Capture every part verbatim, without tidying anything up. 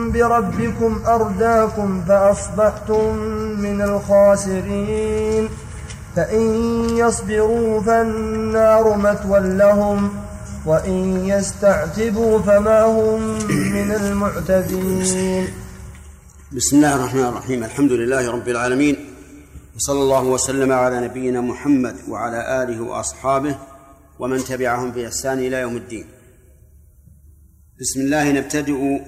بربكم أرداكم فأصبحتم من الخاسرين فإن يصبروا فالنار مثوى لهم وإن يستعتبوا فما هم من المعتبين. بسم الله الرحمن الرحيم. الحمد لله رب العالمين، وصلى الله وسلم على نبينا محمد وعلى آله وأصحابه ومن تبعهم بإحسان إلى يوم الدين. بسم الله نبتدئ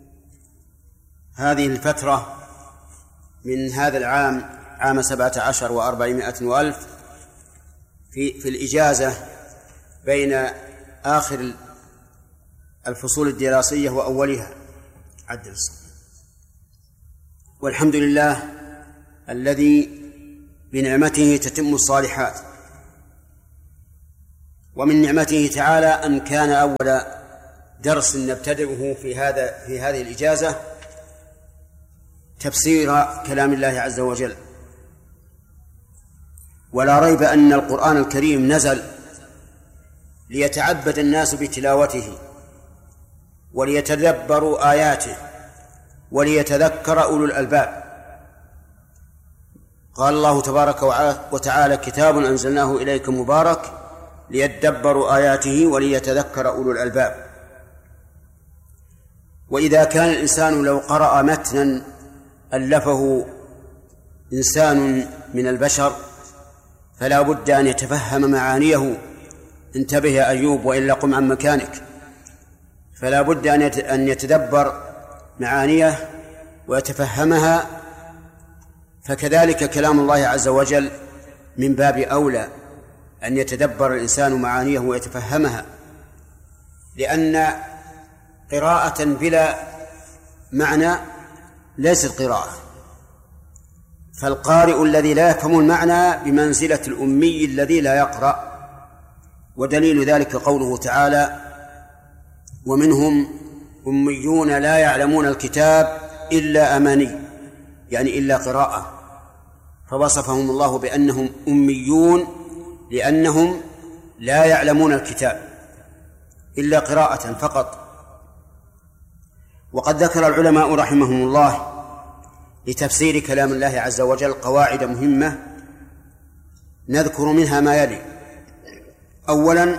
هذه الفترة من هذا العام، عام سبعة عشر وأربعمائة وألف، في, في الإجازة بين آخر الفصول الدراسية وأولها. عدل الصوت. والحمد لله الذي بنعمته تتم الصالحات، ومن نعمته تعالى أن كان أول درس نبتدئه في هذا في هذه الإجازة تفسير كلام الله عز وجل. ولا ريب أن القرآن الكريم نزل ليتعبد الناس بتلاوته وليتدبروا آياته وليتذكر أولو الألباب. قال الله تبارك وتعالى: كتاب أنزلناه إليك مبارك ليدبروا آياته وليتذكر أولو الألباب. وإذا كان الإنسان لو قرأ متنا ألفه إنسان من البشر فلا بد أن يتفهم معانيه. انتبه يا أيوب وإلا قم عن مكانك. فلا بد أن يتدبر معانيه ويتفهمها. فكذلك كلام الله عز وجل من باب أولى أن يتدبر الإنسان معانيه ويتفهمها، لأن قراءة بلا معنى ليست قراءة. فالقارئ الذي لا يفهم المعنى بمنزلة الأمي الذي لا يقرأ. ودليل ذلك قوله تعالى: ومنهم أميون لا يعلمون الكتاب إلا أماني، يعني إلا قراءة. فوصفهم الله بأنهم أميون لأنهم لا يعلمون الكتاب إلا قراءة فقط. وقد ذكر العلماء رحمهم الله لتفسير كلام الله عز وجل قواعد مهمة، نذكر منها ما يلي. أولا،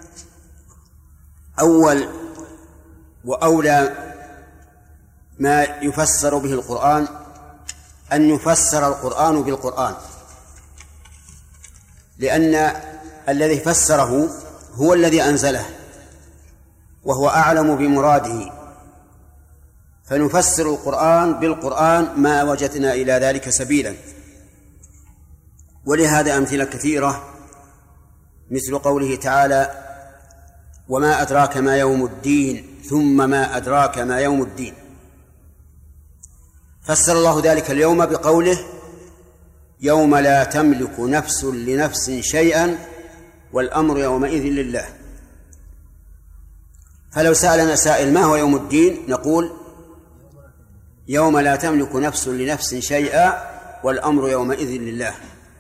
أول وأولى ما يفسر به القرآن أن يفسر القرآن بالقرآن، لأن الذي فسره هو الذي أنزله وهو أعلم بمراده. فنفسر القرآن بالقرآن ما وجدنا إلى ذلك سبيلا. ولهذا أمثلة كثيرة، مثل قوله تعالى: وما أدراك ما يوم الدين ثم ما أدراك ما يوم الدين. فسر الله ذلك اليوم بقوله: يوم لا تملك نفس لنفس شيئا والأمر يومئذ لله. فلو سألنا سائل: ما هو يوم الدين؟ نقول: يوم لا تملك نفس لنفس شيئا والأمر يومئذ لله.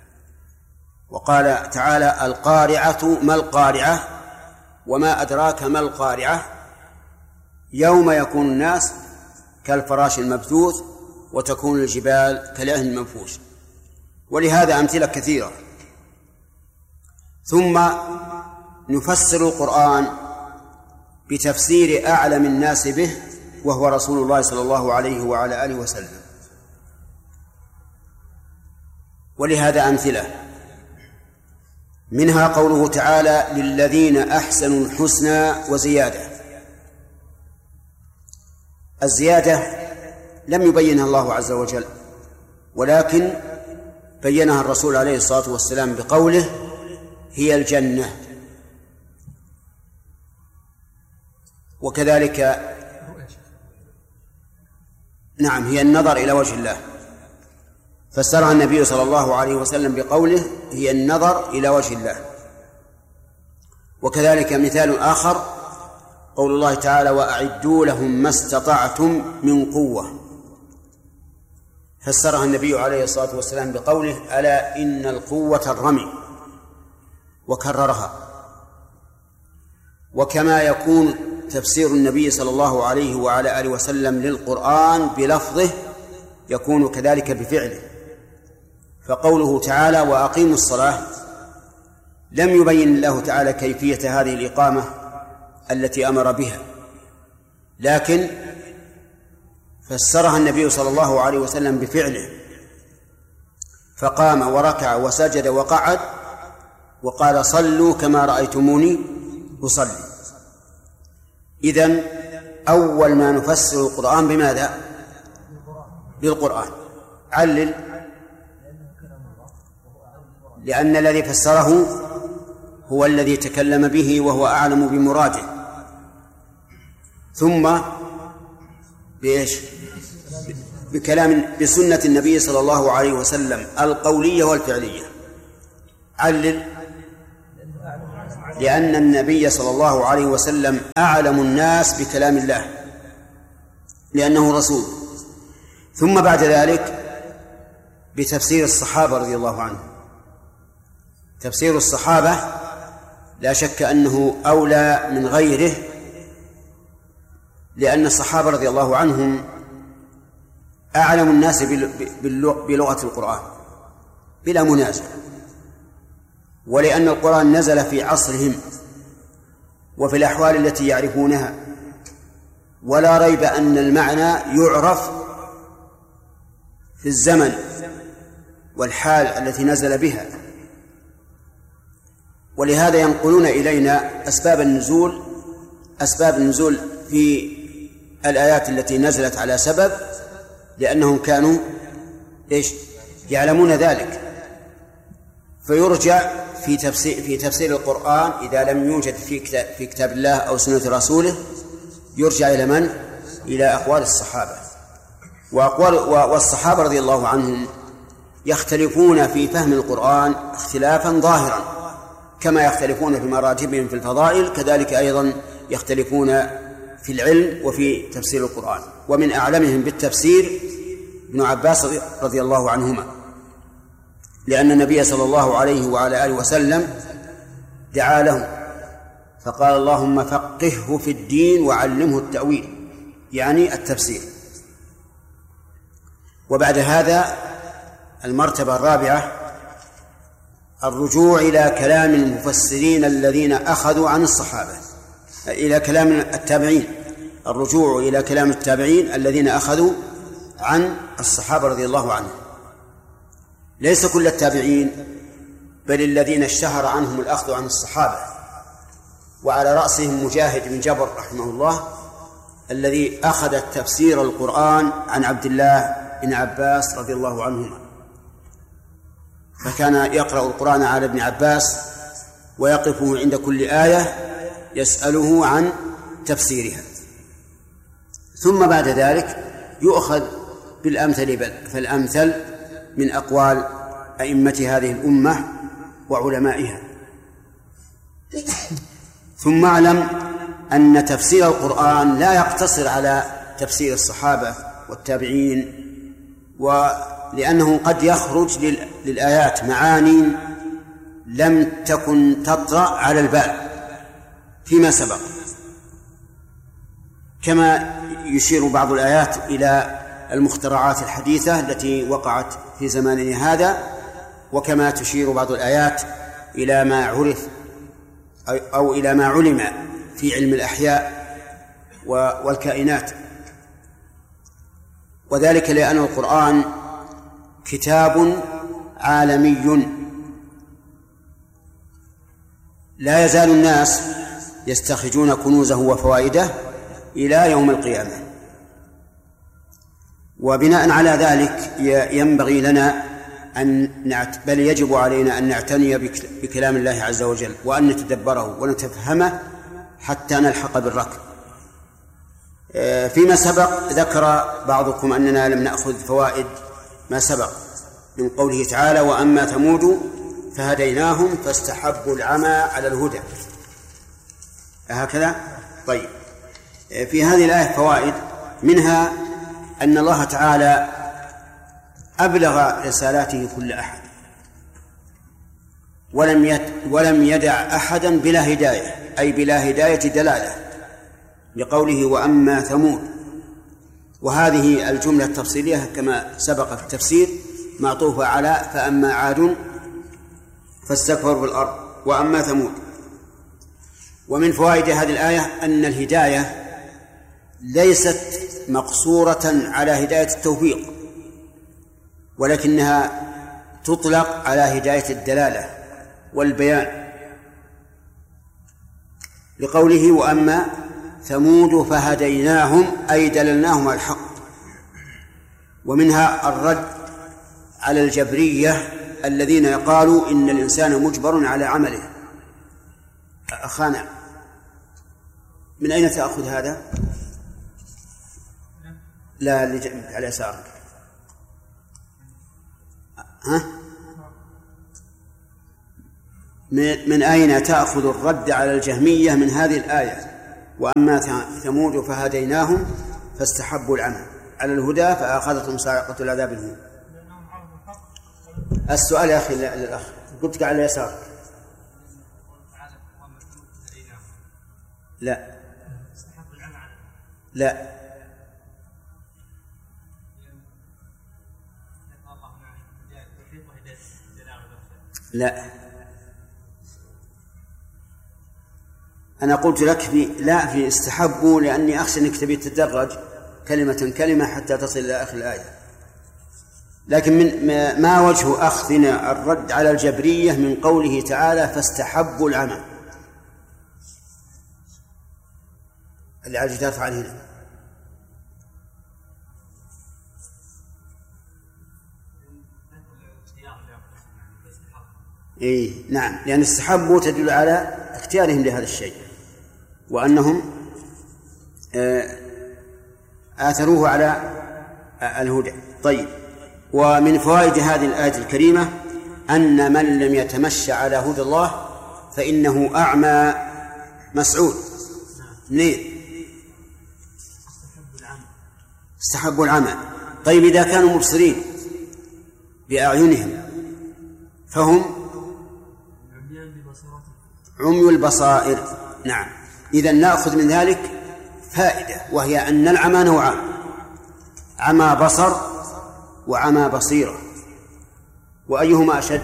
وقال تعالى: القارعة ما القارعة وما أدراك ما القارعة يوم يكون الناس كالفراش المبثوث وتكون الجبال كالعهن المنفوش. ولهذا أمثلة كثيرة. ثم نفسر القرآن بتفسير أعلم الناس به وهو رسول الله صلى الله عليه وعلى آله وسلم. ولهذا أمثلة، منها قوله تعالى: للذين أحسنوا الحسنى وزيادة. الزيادة لم يبينها الله عز وجل، ولكن بينها الرسول عليه الصلاة والسلام بقوله: هي الجنة. وكذلك نعم هي النظر إلى وجه الله، فسرها النبي صلى الله عليه وسلم بقوله: هي النظر إلى وجه الله. وكذلك مثال آخر قول الله تعالى: وأعدوا لهم ما استطعتم من قوة. فسرها النبي عليه الصلاة والسلام بقوله: ألا إن القوة الرمي، وكررها. وكما يكون تفسير النبي صلى الله عليه وعلى آله وسلم للقرآن بلفظه يكون كذلك بفعله. فقوله تعالى وأقيموا الصلاة لم يبين الله تعالى كيفية هذه الإقامة التي أمر بها، لكن فسرها النبي صلى الله عليه وسلم بفعله، فقام وركع وسجد وقعد وقال صلوا كما رأيتموني أصلي. إذن أول ما نفسر القرآن بماذا؟ بالقرآن. علل. لأن الذي فسره هو الذي تكلم به وهو أعلم بمراده. ثم بإيش؟ بكلام بسنة النبي صلى الله عليه وسلم القولية والفعلية. علل. لأن النبي صلى الله عليه وسلم أعلم الناس بكلام الله لأنه رسول. ثم بعد ذلك بتفسير الصحابة رضي الله عنهم. تفسير الصحابة لا شك أنه أولى من غيره، لأن الصحابة رضي الله عنهم أعلم الناس بلغة القرآن بلا منازع، ولأن القرآن نزل في عصرهم وفي الأحوال التي يعرفونها، ولا ريب أن المعنى يعرف في الزمن والحال التي نزل بها. ولهذا ينقلون إلينا أسباب النزول أسباب النزول في الآيات التي نزلت على سبب، لأنهم كانوا إيش؟ يعلمون ذلك. فيرجع في تفسير في تفسير القرآن إذا لم يوجد في كتاب في كتاب الله أو سنة رسوله يرجع إلى من؟ إلى أقوال الصحابة. وأقوال والصحابة رضي الله عنهم يختلفون في فهم القرآن اختلافا ظاهرا، كما يختلفون في مراتبهم في الفضائل كذلك أيضا يختلفون في العلم وفي تفسير القرآن. ومن أعلمهم بالتفسير ابن عباس رضي الله عنهما، لأن النبي صلى الله عليه وعلى آله وسلم دعا له فقال اللهم فقهه في الدين وعلمه التأويل، يعني التفسير. وبعد هذا المرتبة الرابعة الرجوع إلى كلام المفسرين الذين أخذوا عن الصحابة، إلى كلام التابعين، الرجوع إلى كلام التابعين الذين أخذوا عن الصحابة رضي الله عنهم. ليس كل التابعين، بل الذين اشتهر عنهم الأخذ عن الصحابة، وعلى رأسهم مجاهد بن جبر رحمه الله الذي أخذ تفسير القرآن عن عبد الله بن عباس رضي الله عنهما، فكان يقرأ القرآن على ابن عباس ويقفه عند كل آية يسأله عن تفسيرها. ثم بعد ذلك يؤخذ بالأمثل فالأمثل من أقوال أئمة هذه الأمة وعلمائها. ثم اعلم أن تفسير القرآن لا يقتصر على تفسير الصحابة والتابعين، ولأنه قد يخرج للآيات معاني لم تكن تطرأ على البال فيما سبق، كما يشير بعض الآيات إلى المخترعات الحديثة التي وقعت في زماننا هذا، وكما تشير بعض الآيات إلى ما عرف أو إلى ما علم في علم الأحياء والكائنات. وذلك لأن القرآن كتاب عالمي لا يزال الناس يستخرجون كنوزه وفوائده إلى يوم القيامة. وبناء على ذلك ينبغي لنا أن نعت... بل يجب علينا أن نعتني بكلام الله عز وجل وأن نتدبره ونتفهمه حتى نلحق بالركب. فيما سبق ذكر بعضكم أننا لم نأخذ فوائد ما سبق من قوله تعالى وأما ثمود فهديناهم فاستحبوا العمى على الهدى، هكذا. طيب، في هذه الآية فوائد، منها أن الله تعالى أبلغ رسالاته كل أحد ولم ولم يدع أحدا بلا هداية، أي بلا هداية دلالة، لقوله وأما ثمود، وهذه الجملة التفصيلية كما سبق في التفسير معطوفة على فأما عاد فاستكبروا في الأرض وأما ثمود. ومن فوائد هذه الآية أن الهداية ليست مقصورة على هداية التوفيق، ولكنها تطلق على هداية الدلالة والبيان، لقوله وأما ثمود فهديناهم أي دللناهم على الحق. ومنها الرد على الجبرية الذين يقالوا إن الإنسان مجبر على عمله. أخانا من أين تأخذ هذا؟ لا اللي على يسارك. ها؟ من أين تأخذ الرد على الجهمية من هذه الآية وأما ثمود فهديناهم فاستحبوا العمى على الهدى فأخذتهم صاعقة العذاب الهون؟ السؤال يا أخي للأخ قلت على يسارك. لا لا لا أنا قلت لك في لا في استحبوا لأني أخشى أنك تبي تتدرج كلمة كلمة حتى تصل إلى آخر الآية. لكن من ما وجه أخذنا الرد على الجبرية من قوله تعالى فاستحبوا العمى؟ اللي على الجدار فعل هنا. إيه نعم، لأن استحبوا تدل على اختيارهم لهذا الشيء وأنهم آثروه على الهدى. طيب، ومن فوائد هذه الآية الكريمة أن من لم يتمشى على هدى الله فإنه أعمى مسعود. منين؟ استحبوا العمى. طيب إذا كانوا مبصرين بأعينهم فهم عمي البصائر. نعم، إذن نأخذ من ذلك فائدة، وهي أن العمى نوعان: عمى بصر وعمى بصيرة. وأيهما أشد؟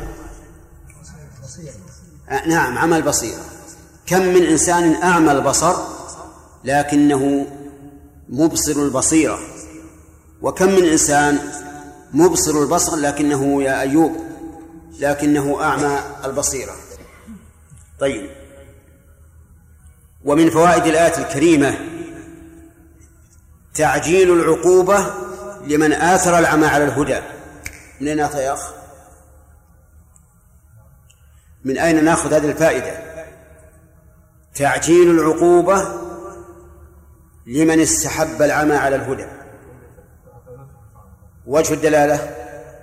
آه نعم، عمى البصيرة. كم من إنسان أعمى البصر لكنه مبصر البصيرة، وكم من إنسان مبصر البصر لكنه يا أيوب لكنه أعمى البصيرة. طيب، ومن فوائد الآية الكريمة تعجيل العقوبة لمن آثر العمى على الهدى. من أين يا أخ؟ من أين نأخذ هذه الفائدة؟ تعجيل العقوبة لمن استحب العمى على الهدى. وجه الدلالة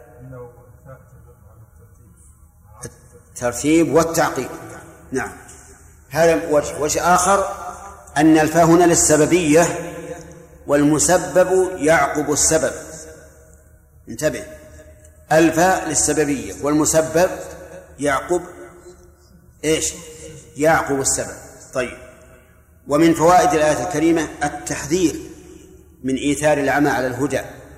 الترتيب والتعقيب. نعم، هذا وجه. وجه آخر أن الفاء هنا للسببية والمسبب يعقب السبب. انتبه، الفاء للسببية والمسبب يعقب إيش؟ يعقب السبب. طيب، ومن فوائد الآية الكريمة التحذير من إيثار العمى على الهدى.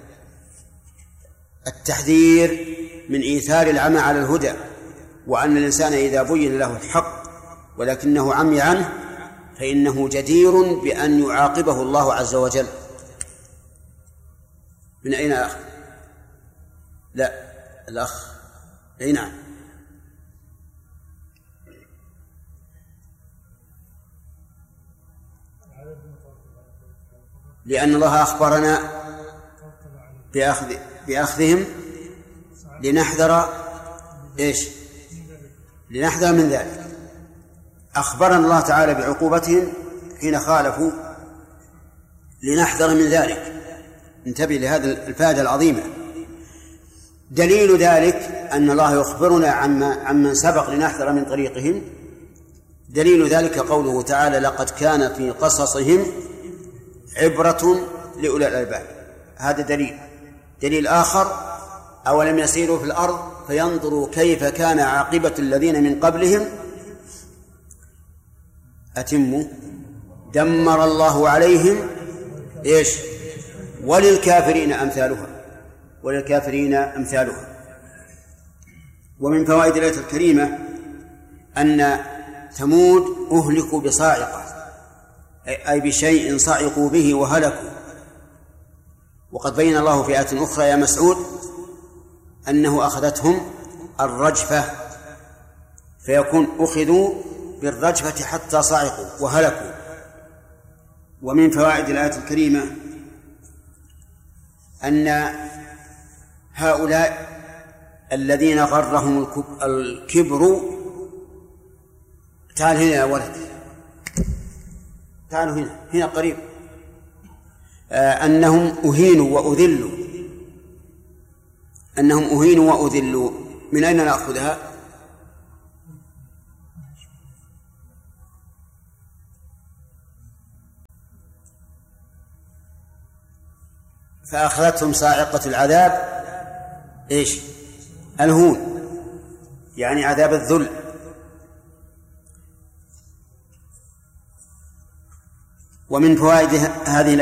التحذير من إيثار العمى على الهدى، وأن الإنسان إذا بين له الحق ولكنه عمي عنه فإنه جدير بأن يعاقبه الله عز وجل. من أين أخ؟ لا الأخ. أي نعم. لأن الله أخبرنا بأخذ بأخذهم لنحذر إيش؟ لنحذر من ذلك. أخبرنا الله تعالى بعقوبتهم حين خالفوا لنحذر من ذلك. انتبه لهذا الفائدة العظيمة. دليل ذلك أن الله يخبرنا عمن سبق لنحذر من طريقهم. دليل ذلك قوله تعالى لقد كان في قصصهم عبرة لأولي الألباب. هذا دليل. دليل آخر: أولم يسيروا في الأرض فينظروا كيف كان عاقبة الذين من قبلهم. أتموا دمر الله عليهم إيش؟ وللكافرين أمثالها وللكافرين أمثالها. ومن فوائد الآية الكريمة أن ثمود أهلكوا بصاعقة، أي بشيء صعقوا به وهلكوا. وقد بين الله في آية أخرى يا مسعود أنه أخذتهم الرجفة، فيكون أخذوا بالرجفة حتى صعقوا وهلكوا. ومن فوائد الآية الكريمة أن هؤلاء الذين غرهم الكبر، تعال هنا يا ولد، تعالوا هنا هنا قريب، آه أنهم أهينوا وأذلوا أنهم أهينوا وأذلوا. من أين نأخذها؟ فأخذتهم صاعقة العذاب إيش؟ الهون، يعني عذاب الذل. ومن فوائد هذه